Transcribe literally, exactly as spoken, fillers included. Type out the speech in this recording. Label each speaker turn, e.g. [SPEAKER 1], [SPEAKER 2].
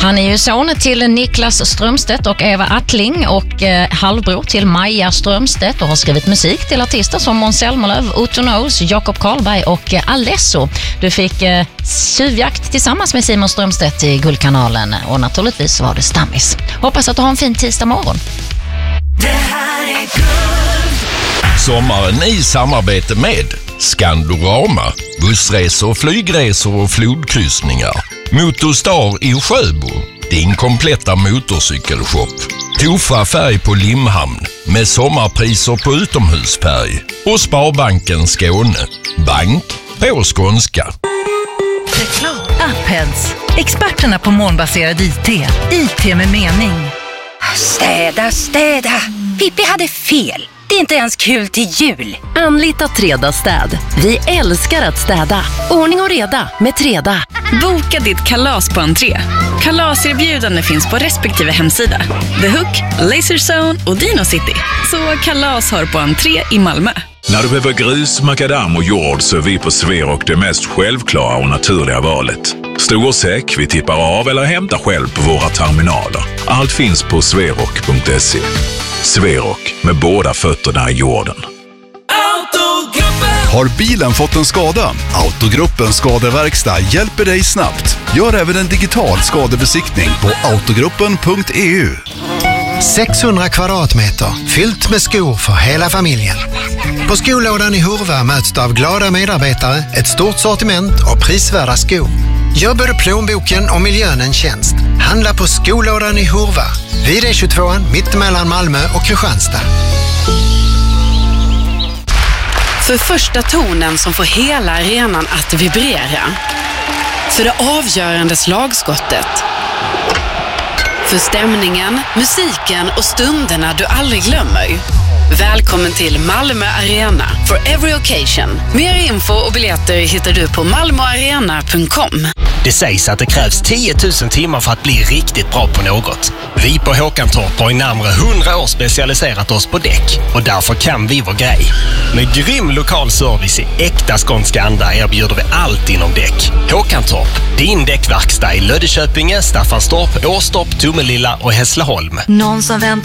[SPEAKER 1] Han är ju son till Niklas Strömstedt och Eva Attling och eh, halvbror till Maja Strömstedt och har skrivit musik till artister som Måns Zelmerlöw, Otto Knows, Jakob Karlberg och eh, Alesso. Du fick eh, Tjuvjakt tillsammans med Simon Strömstedt i Guldkanalen och naturligtvis var det Stammis. Hoppas att du har en fin tisdag morgon.
[SPEAKER 2] Det här är Guld.
[SPEAKER 3] Sommaren i samarbete med Skandorama, bussresor, flygresor och flodkryssningar. Motorstar i Sjöbo, din kompletta motorcykelshop. Tofa färg på Limhamn med sommarpriser på utomhusfärg. Och Sparbanken Skåne, bank på skånska.
[SPEAKER 4] Upheads, experterna på molnbaserad I T. I T med mening.
[SPEAKER 5] Städa, städa. Pippi hade fel. Det är inte ens kul till jul.
[SPEAKER 6] Anlita Treda städ. Vi älskar att städa. Ordning och reda med Treda.
[SPEAKER 7] Boka ditt kalas på entré. Kalaserbjudande finns på respektive hemsida. The Hook, Laserzone och Dino City. Så kalas har på entré i Malmö.
[SPEAKER 8] När du behöver grus, makadam och jord så är vi på Sverok det mest självklara och naturliga valet. Stor säck, vi tippar av eller hämtar själv på våra terminaler. Allt finns på sverok punkt se. Sverok, med båda fötterna i jorden.
[SPEAKER 9] Har bilen fått en skada? Autogruppens skadeverkstad hjälper dig snabbt. Gör även en digital skadebesiktning på autogruppen punkt e u.
[SPEAKER 10] sexhundra kvadratmeter, fyllt med skor för hela familjen. På skolådan i Hurva möts du av glada medarbetare, ett stort sortiment och prisvärda skor. Gör både plånboken och miljön en tjänst. Handla på skolådan i Hurva, vid E tjugotvå, mittemellan Malmö och Kristianstad.
[SPEAKER 11] För första tonen som får hela arenan att vibrera. För det avgörande slagskottet. För stämningen, musiken och stunderna du aldrig glömmer. Välkommen till Malmö Arena for every occasion. Mer info och biljetter hittar du på malmo arena punkt com.
[SPEAKER 12] Det sägs att det krävs tio tusen timmar för att bli riktigt bra på något. Vi på Håkantorp har i närmare hundra år specialiserat oss på däck och därför kan vi vår grej. Med grym lokal service i äkta skånska anda erbjuder vi allt inom däck. Håkantorp, din däckverkstad i Löddeköpinge, Staffanstorp, Åstorp, Tomelilla och Hässleholm.
[SPEAKER 4] Någon som väntar